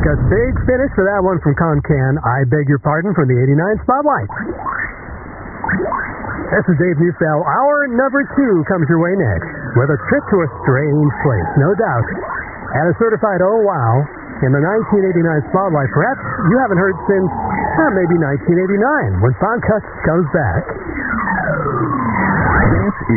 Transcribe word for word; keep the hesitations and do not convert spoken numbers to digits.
A big finish for that one from Concan. I beg your pardon from the eighty-nine Spotlight. This is Dave Neufeld. Hour number two comes your way next with a trip to a strange place, no doubt. And a certified oh wow in the nineteen eighty-nine Spotlight. Perhaps you haven't heard since uh, maybe nineteen eighty-nine when Songcuts comes back.